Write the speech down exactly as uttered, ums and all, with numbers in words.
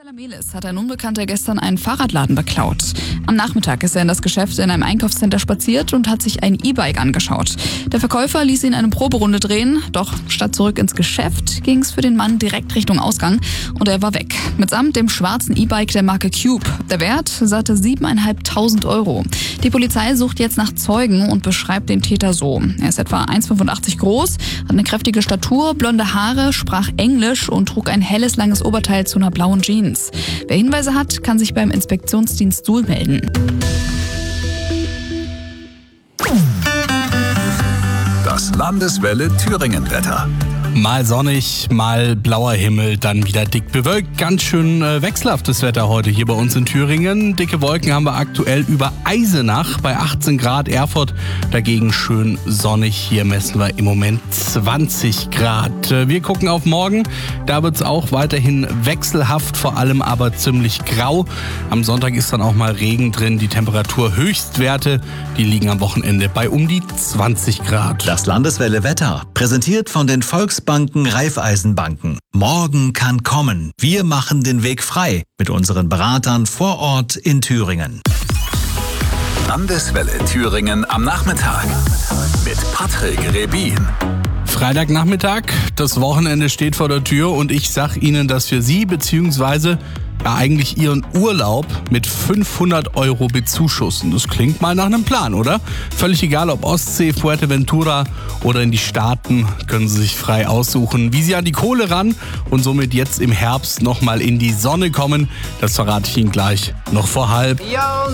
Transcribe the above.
Melis hat ein Unbekannter gestern einen Fahrradladen beklaut. Am Nachmittag ist er in das Geschäft in einem Einkaufscenter spaziert und hat sich ein E-Bike angeschaut. Der Verkäufer ließ ihn eine Proberunde drehen, doch statt zurück ins Geschäft ging es für den Mann direkt Richtung Ausgang und er war weg. Mitsamt dem schwarzen E-Bike der Marke Cube. Der Wert satte siebentausendfünfhundert Euro. Die Polizei sucht jetzt nach Zeugen und beschreibt den Täter so. Er ist etwa eins Komma fünfundachtzig groß, hat eine kräftige Statur, blonde Haare, sprach Englisch und trug ein helles, langes Oberteil zu einer blauen Jeans. Wer Hinweise hat, kann sich beim Inspektionsdienst Suhl melden. Das Landeswelle Thüringen-Wetter. Mal sonnig, mal blauer Himmel, dann wieder dick bewölkt. Ganz schön äh, wechselhaftes Wetter heute hier bei uns in Thüringen. Dicke Wolken haben wir aktuell über Eisenach bei achtzehn Grad, Erfurt dagegen schön sonnig. Hier messen wir im Moment zwanzig Grad. Äh, wir gucken auf morgen, da wird es auch weiterhin wechselhaft, vor allem aber ziemlich grau. Am Sonntag ist dann auch mal Regen drin. Die Temperaturhöchstwerte, die liegen am Wochenende bei um die zwanzig Grad. Das Landeswelle Wetter, präsentiert von den Volksbanken Raiffeisenbanken. Morgen kann kommen. Wir machen den Weg frei mit unseren Beratern vor Ort in Thüringen. Landeswelle Thüringen am Nachmittag mit Patrick Rebin. Freitagnachmittag, das Wochenende steht vor der Tür und ich sag Ihnen, dass wir Sie bzw. ja eigentlich Ihren Urlaub mit fünfhundert Euro bezuschussen. Das klingt mal nach einem Plan, oder? Völlig egal, ob Ostsee, Fuerteventura oder in die Staaten, können Sie sich frei aussuchen, wie Sie an die Kohle ran und somit jetzt im Herbst nochmal in die Sonne kommen. Das verrate ich Ihnen gleich noch vor halb.